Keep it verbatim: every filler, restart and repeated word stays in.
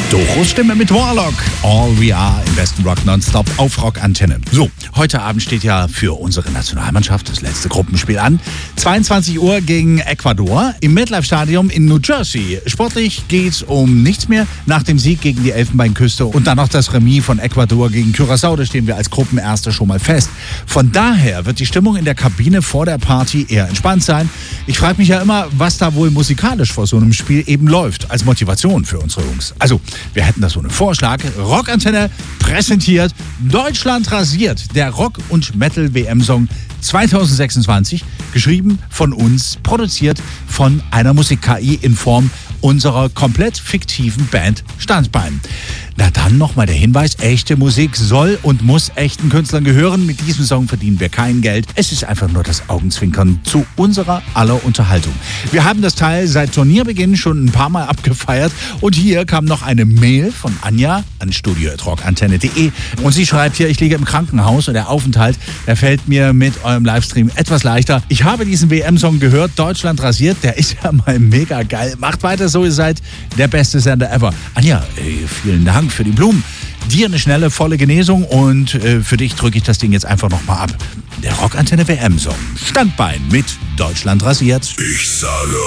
Doros Stimme mit Warlock. All We Are im besten Rock nonstop auf Rockantenne. So, heute Abend steht ja für unsere Nationalmannschaft das letzte Gruppenspiel an. zweiundzwanzig Uhr gegen Ecuador im MetLife-Stadion in New Jersey. Sportlich geht's um nichts mehr nach dem Sieg gegen die Elfenbeinküste und dann noch das Remis von Ecuador gegen Curaçao. Da stehen wir als Gruppenerster schon mal fest. Von daher wird die Stimmung in der Kabine vor der Party eher entspannt sein. Ich frage mich ja immer, was da wohl musikalisch vor so einem Spiel eben läuft, als Motivation für unsere Jungs. Also, wir hätten da so einen Vorschlag. Rockantenne präsentiert Deutschland rasiert, der Rock- und Metal-W M-Song zwanzig sechsundzwanzig, geschrieben von uns, produziert von einer Musik-K I in Form unserer komplett fiktiven Band Standbein. Na dann nochmal der Hinweis, echte Musik soll und muss echten Künstlern gehören. Mit diesem Song verdienen wir kein Geld. Es ist einfach nur das Augenzwinkern zu unserer aller Unterhaltung. Wir haben das Teil seit Turnierbeginn schon ein paar Mal abgefeiert und hier kam noch eine Mail von Anja an studio at rockantenne punkt de und sie schreibt hier, ich liege im Krankenhaus und der Aufenthalt, der fällt mir mit eurem Livestream etwas leichter. Ich habe diesen W M-Song gehört, Deutschland rasiert, der ist ja mal mega geil. Macht weiter so, ihr seid der beste Sender ever. Anja, ey, vielen Dank für die Blumen. Dir eine schnelle, volle Genesung und äh, für dich drücke ich das Ding jetzt einfach nochmal ab. Der Rockantenne W M-Song Standbein mit Deutschland rasiert. Ich sage